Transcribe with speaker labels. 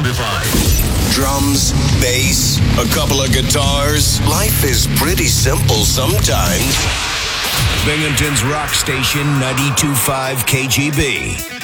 Speaker 1: amplified.
Speaker 2: Drums, bass, a couple of guitars. Life is pretty simple sometimes.
Speaker 3: Binghamton's rock station 92.5 KGB.